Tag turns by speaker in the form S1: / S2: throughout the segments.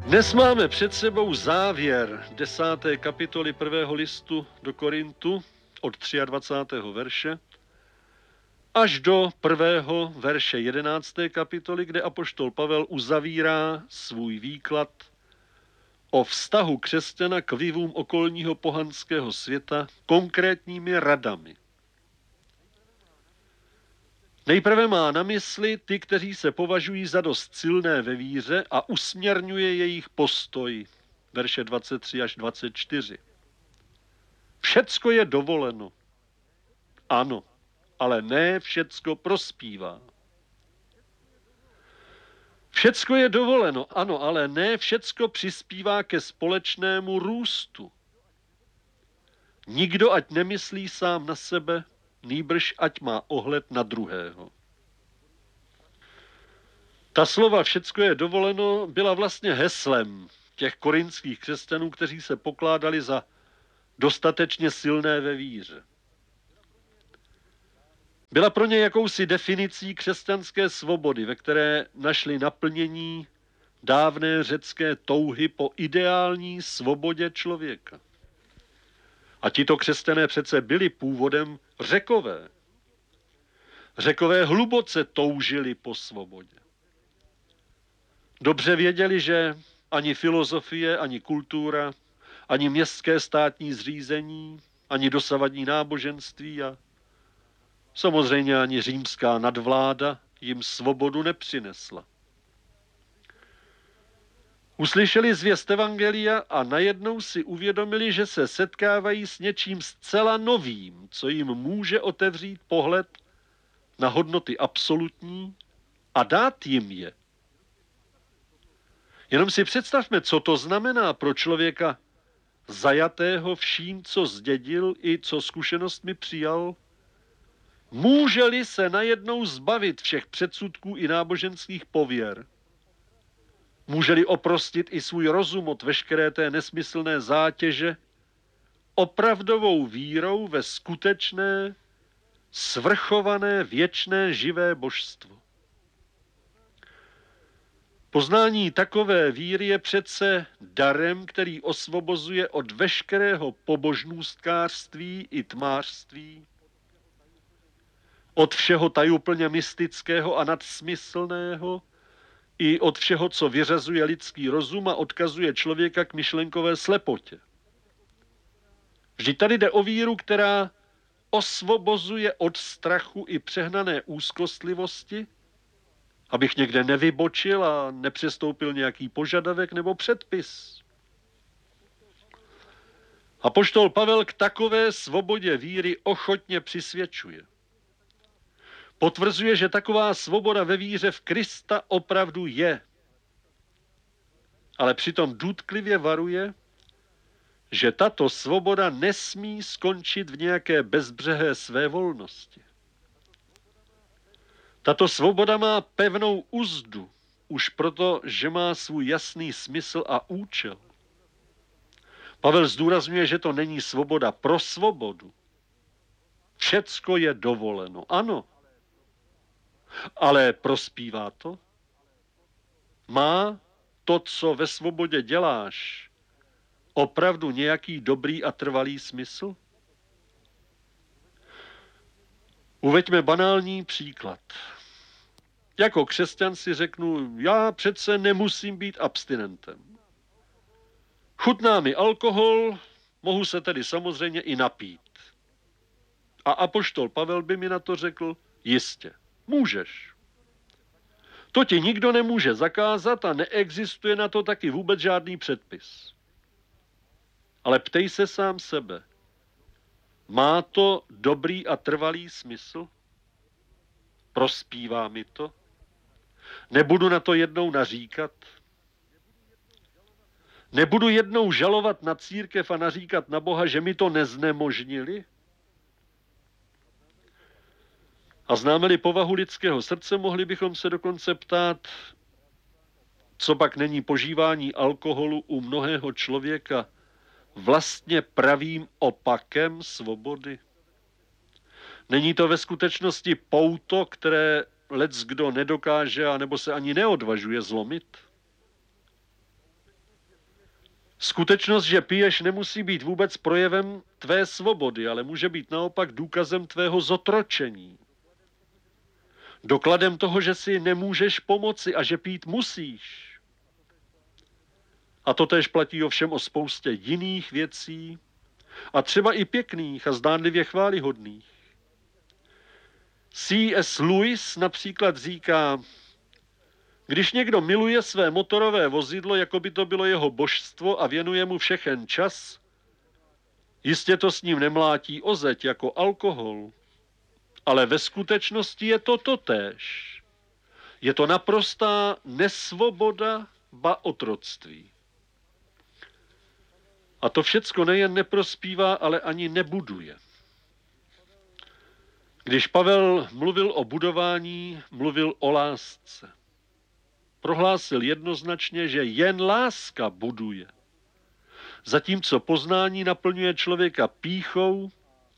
S1: Dnes máme před sebou závěr 10. kapitoly 1. listu do Korintu od 23. verše až do 1. verše 11. kapitoly, kde apoštol Pavel uzavírá svůj výklad o vztahu křesťana k vlivům okolního pohanského světa konkrétními radami. Nejprve má na mysli ty, kteří se považují za dost silné ve víře a usměrňuje jejich postoj, verše 23 až 24. Všecko je dovoleno. Ano, ale ne všecko prospívá. Všecko je dovoleno, ano, ale ne všecko přispívá ke společnému růstu. Nikdo ať nemyslí sám na sebe, nýbrž ať má ohled na druhého. Ta slova všecko je dovoleno byla vlastně heslem těch korintských křesťanů, kteří se pokládali za dostatečně silné ve víře. Byla pro ně jakousi definicí křesťanské svobody, ve které našli naplnění dávné řecké touhy po ideální svobodě člověka. A tito křesťané přece byli původem Řekové. Řekové hluboce toužili po svobodě. Dobře věděli, že ani filozofie, ani kultura, ani městské státní zřízení, ani dosavadní náboženství a samozřejmě ani římská nadvláda jim svobodu nepřinesla. Uslyšeli zvěst evangelia a najednou si uvědomili, že se setkávají s něčím zcela novým, co jim může otevřít pohled na hodnoty absolutní a dát jim je. Jenom si představme, co to znamená pro člověka zajatého vším, co zdědil i co zkušenostmi přijal. Může-li se najednou zbavit všech předsudků i náboženských pověr? Může-li oprostit i svůj rozum od veškeré té nesmyslné zátěže opravdovou vírou ve skutečné, svrchované, věčné, živé božstvo? Poznání takové víry je přece darem, který osvobozuje od veškerého pobožnůstkářství i tmářství, od všeho tajuplně mystického a nadsmyslného, i od všeho, co vyřazuje lidský rozum a odkazuje člověka k myšlenkové slepotě. Vždyť tady jde o víru, která osvobozuje od strachu i přehnané úzkostlivosti, abych někde nevybočil a nepřestoupil nějaký požadavek nebo předpis. Apoštol Pavel k takové svobodě víry ochotně přisvědčuje. Potvrzuje, že taková svoboda ve víře v Krista opravdu je. Ale přitom důtklivě varuje, že tato svoboda nesmí skončit v nějaké bezbřehé svévolnosti. Tato svoboda má pevnou uzdu, už proto, že má svůj jasný smysl a účel. Pavel zdůrazňuje, že to není svoboda pro svobodu. Všecko je dovoleno, ano. Ale prospívá to? Má to, co ve svobodě děláš, opravdu nějaký dobrý a trvalý smysl? Uveďme banální příklad. Jako křesťan si řeknu, já přece nemusím být abstinentem. Chutná mi alkohol, mohu se tedy samozřejmě i napít. A apoštol Pavel by mi na to řekl, jistě, můžeš. To ti nikdo nemůže zakázat a neexistuje na to taky vůbec žádný předpis. Ale ptej se sám sebe, má to dobrý a trvalý smysl? Prospívá mi to? Nebudu na to jednou naříkat? Nebudu jednou žalovat na církev a naříkat na Boha, že mi to neznemožnili? A známe-li povahu lidského srdce, mohli bychom se dokonce ptát, co pak není požívání alkoholu u mnohého člověka vlastně pravým opakem svobody? Není to ve skutečnosti pouto, které leckdo nedokáže, anebo se ani neodvažuje zlomit? Skutečnost, že piješ, nemusí být vůbec projevem tvé svobody, ale může být naopak důkazem tvého zotročení. Dokladem toho, že si nemůžeš pomoci a že pít musíš. A to též platí ovšem o spoustě jiných věcí, a třeba i pěkných a zdánlivě chvályhodných. C.S. Lewis například říká, když někdo miluje své motorové vozidlo, jako by to bylo jeho božstvo a věnuje mu všechen čas, jistě to s ním nemlátí o zeď jako alkohol, ale ve skutečnosti je to totéž. Je to naprostá nesvoboda, ba otroctví. A to všecko nejen neprospívá, ale ani nebuduje. Když Pavel mluvil o budování, mluvil o lásce. Prohlásil jednoznačně, že jen láska buduje. Zatímco poznání naplňuje člověka pýchou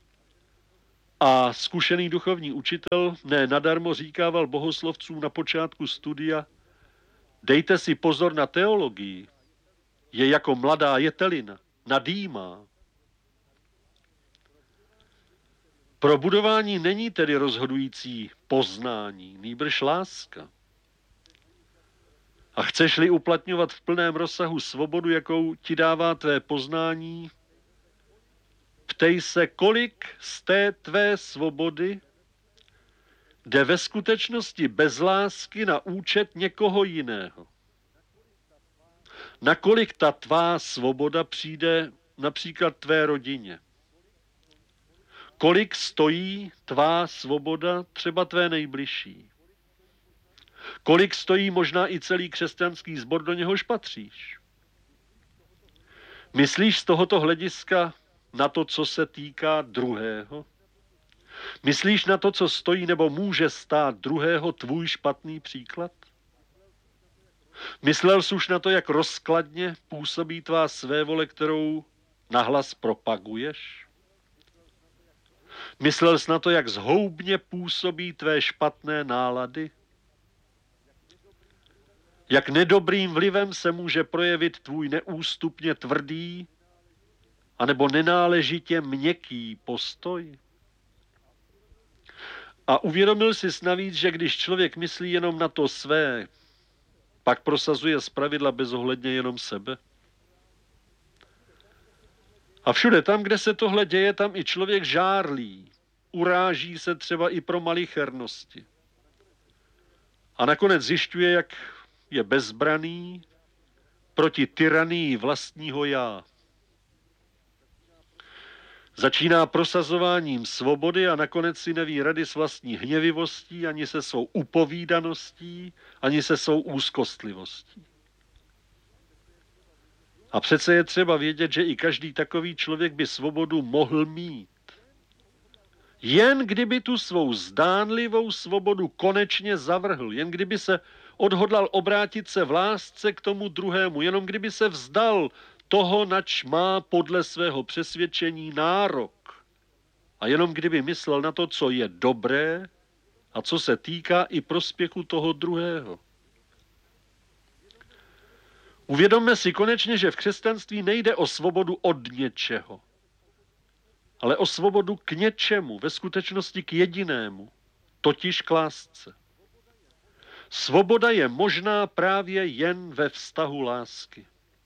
S1: a zkušený duchovní učitel ne nadarmo říkával bohoslovcům na počátku studia, dejte si pozor na teologii, je jako mladá jetelina, nadýmá. Pro budování není tedy rozhodující poznání, nýbrž láska. A chceš-li uplatňovat v plném rozsahu svobodu, jakou ti dává tvé poznání, ptej se, kolik z té tvé svobody jde ve skutečnosti bez lásky na účet někoho jiného. Nakolik ta tvá svoboda přijde například tvé rodině. Kolik stojí tvá svoboda třeba tvé nejbližší. Kolik stojí možná i celý křesťanský sbor, do něhož patříš. Myslíš z tohoto hlediska na to, co se týká druhého? Myslíš na to, co stojí nebo může stát druhého tvůj špatný příklad? Myslel jsi už na to, jak rozkladně působí tvá svévole, kterou nahlas propaguješ? Myslel jsi na to, jak zhoubně působí tvé špatné nálady? Jak nedobrým vlivem se může projevit tvůj neústupně tvrdý anebo nenáležitě měkký postoj? A uvědomil jsi navíc, že když člověk myslí jenom na to své, pak prosazuje zpravidla bezohledně jenom sebe? A všude tam, kde se tohle děje, tam i člověk žárlí, uráží se třeba i pro malichernosti. A nakonec zjišťuje, jak je bezbraný proti tyranii vlastního já. Začíná prosazováním svobody a nakonec si neví rady s vlastní hněvivostí, ani se svou upovídaností, ani se svou úzkostlivostí. A přece je třeba vědět, že i každý takový člověk by svobodu mohl mít. Jen kdyby tu svou zdánlivou svobodu konečně zavrhl, jen kdyby se odhodlal obrátit se v lásce k tomu druhému, jenom kdyby se vzdal toho, nač má podle svého přesvědčení nárok. A jenom kdyby myslel na to, co je dobré a co se týká i prospěchu toho druhého. Uvědomme si konečně, že v křesťanství nejde o svobodu od něčeho, ale o svobodu k něčemu, ve skutečnosti k jedinému, totiž k lásce. Svoboda je možná právě jen ve vztahu lásky.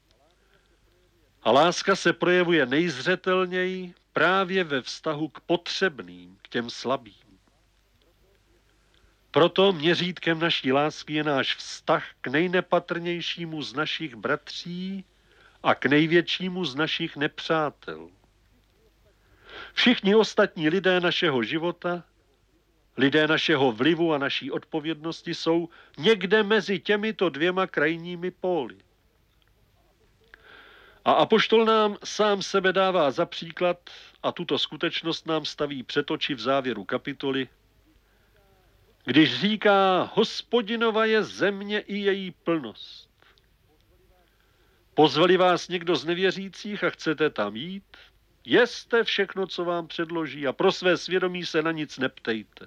S1: A láska se projevuje nejzřetelněji právě ve vztahu k potřebným, k těm slabým. Proto měřítkem naší lásky je náš vztah k nejnepatrnějšímu z našich bratří a k největšímu z našich nepřátel. Všichni ostatní lidé našeho života, lidé našeho vlivu a naší odpovědnosti jsou někde mezi těmito dvěma krajními póly. A apoštol nám sám sebe dává za příklad a tuto skutečnost nám staví před oči v závěru kapitoly, když říká, Hospodinova je země i její plnost. Pozvali vás někdo z nevěřících a chcete tam jít? Jeste všechno, co vám předloží a pro své svědomí se na nic neptejte.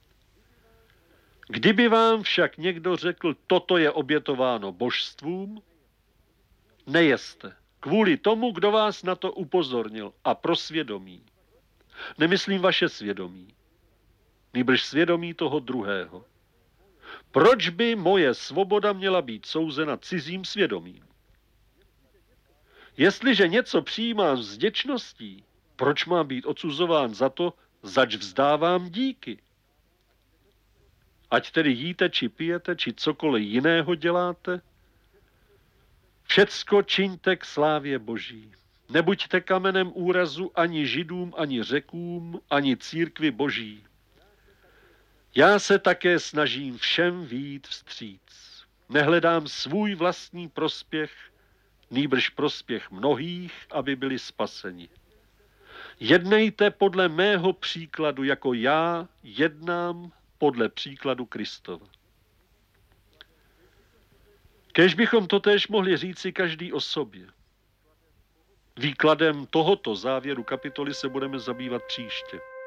S1: Kdyby vám však někdo řekl, toto je obětováno božstvům, nejeste Kvůli tomu, kdo vás na to upozornil a pro svědomí. Nemyslím vaše svědomí, nýbrž svědomí toho druhého. Proč by moje svoboda měla být souzena cizím svědomím? Jestliže něco přijímám s vděčností, proč mám být odsuzován za to, zač vzdávám díky? Ať tedy jíte, či pijete, či cokoliv jiného děláte, všecko čiňte k slávě Boží. Nebuďte kamenem úrazu ani Židům, ani Řekům, ani církvi Boží. Já se také snažím všem vyjít vstříc. Nehledám svůj vlastní prospěch, nýbrž prospěch mnohých, aby byli spaseni. Jednejte podle mého příkladu, jako já jednám podle příkladu Kristova. Kéž bychom totéž mohli říci každý o sobě. Výkladem tohoto závěru kapitoly se budeme zabývat příště.